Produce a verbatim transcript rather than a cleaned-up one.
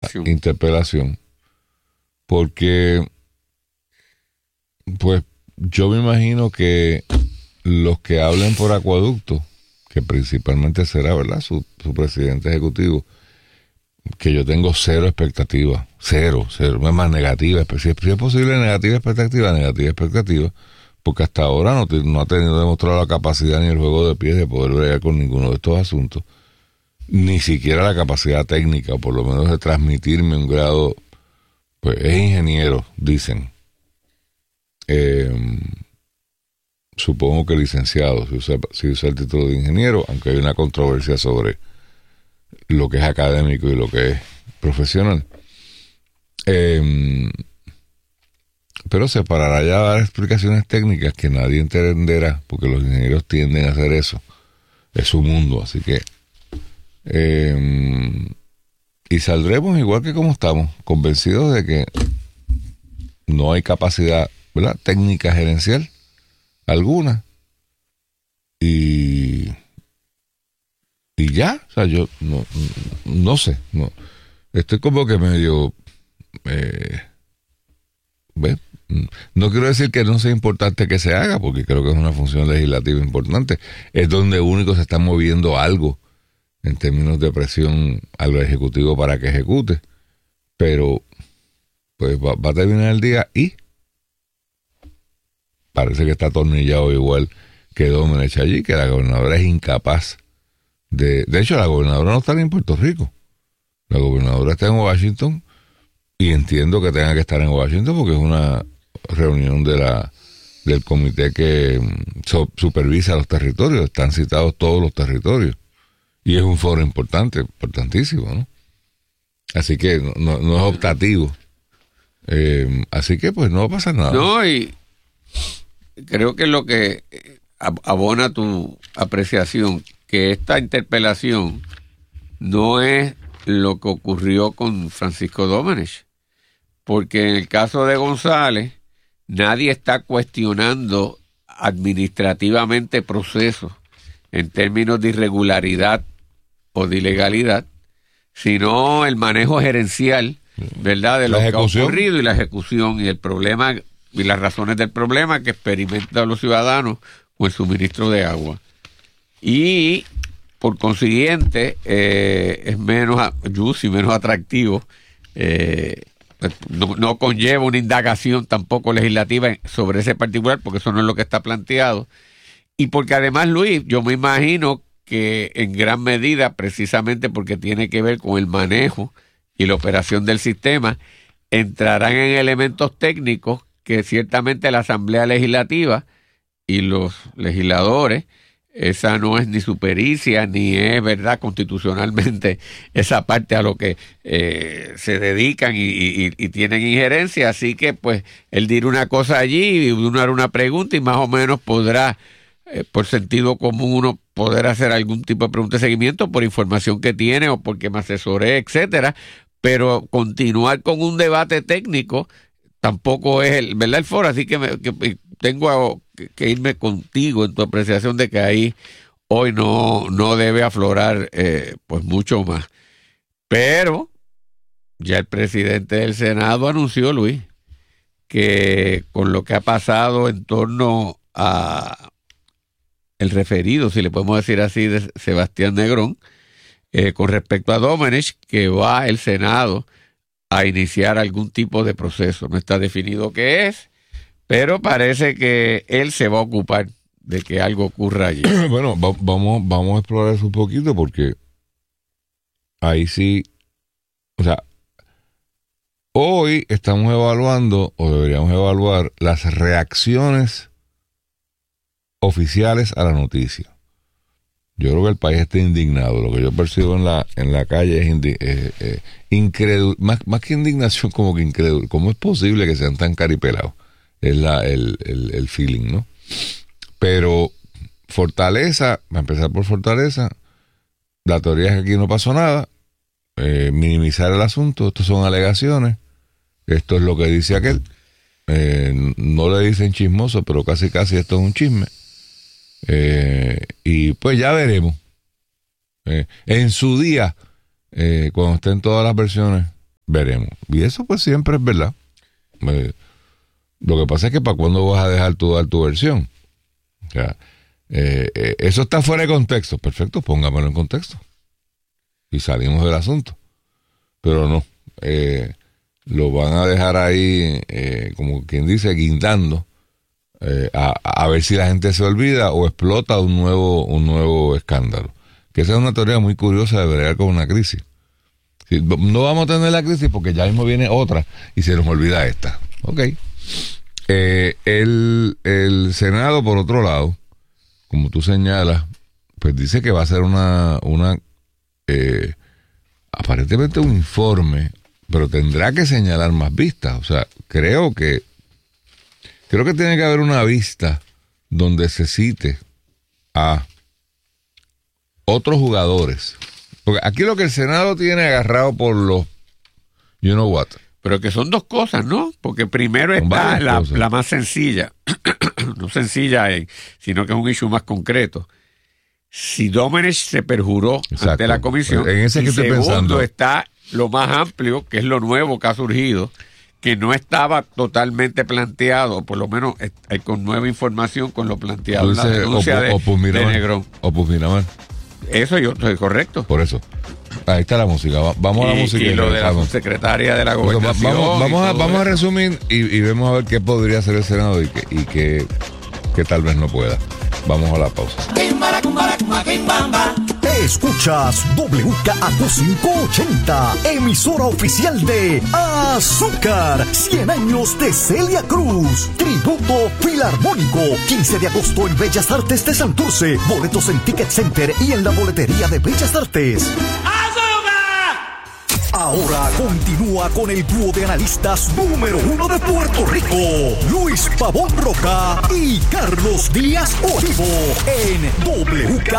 interpelación. interpelación, porque pues yo me imagino que los que hablen por Acueducto, que principalmente será, ¿verdad?, su, su presidente ejecutivo, que yo tengo cero expectativa, cero, cero, más negativa, si es, si es posible negativa expectativa, negativa expectativa, porque hasta ahora no, no ha tenido demostrado la capacidad ni el juego de pies de poder bregar con ninguno de estos asuntos, ni siquiera la capacidad técnica, o por lo menos de transmitirme un grado, pues es ingeniero, dicen. Eh, supongo que licenciado, si usa, si usa el título de ingeniero, aunque hay una controversia sobre lo que es académico y lo que es profesional. Eh, pero se parará ya a dar explicaciones técnicas que nadie entenderá, porque los ingenieros tienden a hacer eso. Es su mundo, así que... Eh, y saldremos igual que como estamos, convencidos de que no hay capacidad, ¿verdad?, técnica gerencial alguna. Y... Y ya, o sea, yo no, no sé, no. Estoy como que medio... Eh, ¿ves? No quiero decir que no sea importante que se haga, porque creo que es una función legislativa importante. Es donde único se está moviendo algo en términos de presión al Ejecutivo para que ejecute. Pero, pues va, va a terminar el día y parece que está atornillado igual que Domenech allí, que la gobernadora es incapaz de... De hecho, la gobernadora no está ni en Puerto Rico. La gobernadora está en Washington y entiendo que tenga que estar en Washington porque es una reunión de la del comité que so, supervisa los territorios. Están citados todos los territorios. Y es un foro importante, importantísimo, ¿no? Así que no, no, no es optativo. Eh, así que pues no va a pasar nada. No, y creo que lo que abona tu apreciación, que esta interpelación no es lo que ocurrió con Francisco Domenech, porque en el caso de González nadie está cuestionando administrativamente procesos en términos de irregularidad o de ilegalidad, sino el manejo gerencial, ¿verdad?, de lo que ha ocurrido y la ejecución y el problema y las razones del problema que experimentan los ciudadanos con el suministro de agua. Y por consiguiente eh, es menos juicy, menos atractivo, eh, no, no conlleva una indagación tampoco legislativa sobre ese particular, porque eso no es lo que está planteado. Y porque además, Luis, yo me imagino que en gran medida, precisamente porque tiene que ver con el manejo y la operación del sistema, entrarán en elementos técnicos que ciertamente la Asamblea Legislativa y los legisladores, esa no es ni su pericia, ni es, ¿verdad?, constitucionalmente esa parte a lo que eh, se dedican y, y, y tienen injerencia. Así que, pues, él dirá una cosa allí y uno hará una pregunta y más o menos podrá, eh, por sentido común, uno poder hacer algún tipo de pregunta de seguimiento por información que tiene o porque me asesoré, etcétera. Pero continuar con un debate técnico tampoco es el, ¿verdad?, el foro. Así que, me, que tengo a, que, que irme contigo en tu apreciación de que ahí hoy no, no debe aflorar eh, pues mucho más. Pero ya el presidente del Senado anunció, Luis, que con lo que ha pasado en torno a el referido, si le podemos decir así, de Sebastián Negrón, eh, con respecto a Domenech, que va el Senado a iniciar algún tipo de proceso. No está definido qué es, pero parece que él se va a ocupar de que algo ocurra allí. Bueno, va, vamos, vamos a explorar eso un poquito, porque ahí sí, o sea, hoy estamos evaluando, o deberíamos evaluar, las reacciones oficiales a la noticia. Yo creo que el país está indignado. Lo que yo percibo en la en la calle es indi- eh, eh, incrédulo, más, más que indignación, como que incrédulo. ¿Cómo es posible que sean tan caripelados? Es la, el, el, el feeling, ¿no? Pero Fortaleza, para empezar por Fortaleza, la teoría es que aquí no pasó nada, eh, minimizar el asunto, estos son alegaciones, esto es lo que dice aquel, eh, no le dicen chismoso, pero casi casi esto es un chisme. Eh, y pues ya veremos eh, en su día, eh, cuando estén todas las versiones veremos. Y eso pues siempre es verdad. Eh, lo que pasa es que para cuándo vas a dejar tú dar tu versión. O sea, eh, eh, eso está fuera de contexto. Perfecto, póngamelo en contexto. Y salimos del asunto. Pero no, eh, lo van a dejar ahí, eh, como quien dice, guindando, eh, a, a ver si la gente se olvida o explota un nuevo, un nuevo escándalo. Que esa es una teoría muy curiosa de bregar con una crisis. Si, no vamos a tener la crisis porque ya mismo viene otra y se nos olvida esta. Ok. Eh, el, el Senado, por otro lado, como tú señalas, pues dice que va a ser una, una eh, aparentemente un informe, pero tendrá que señalar más vistas. O sea, creo que creo que tiene que haber una vista donde se cite a otros jugadores. Porque aquí lo que el Senado tiene agarrado por los you know what. Pero que son dos cosas, ¿no? Porque primero Son está la, cosas. la más sencilla, no sencilla, eh, sino que es un issue más concreto. Si Domenech se perjuró Exacto. ante la comisión, En ese y que estoy segundo pensando. está lo más amplio, que es lo nuevo que ha surgido, que no estaba totalmente planteado, por lo menos eh, con nueva información, con lo planteado en la Entonces, denuncia Opus- de, Opus de Miramar. Negrón. Opus Miramar. Eso yo estoy correcto. Por eso. Ahí está la música. Va- Vamos a la Y, música. y lo de la regresamos. secretaria de la Porque va- gobernación. vamos, vamos, y a, todo vamos a eso. resumir y, y vemos a ver qué podría hacer el Senado y que, y que, que tal vez no pueda. Vamos a la pausa. Escuchas W K A Q quinientos ochenta, emisora oficial de Azúcar, cien años de Celia Cruz, tributo filarmónico, quince de agosto en Bellas Artes de Santurce, boletos en Ticket Center y en la boletería de Bellas Artes. Ahora continúa con el dúo de analistas número uno de Puerto Rico, Luis Pavón Roca y Carlos Díaz Olivo, en W K